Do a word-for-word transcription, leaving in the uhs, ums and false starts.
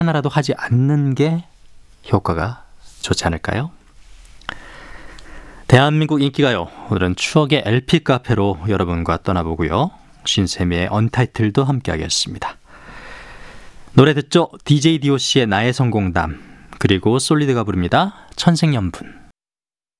하나라도 하지 않는 게 효과가 좋지 않을까요? 대한민국 인기가요. 오늘은 추억의 엘피 카페로 여러분과 떠나보고요. 신세미의 언타이틀도 함께 하겠습니다. 노래 듣죠? 디제이 디오씨의 나의 성공담, 그리고 솔리드가 부릅니다. 천생연분.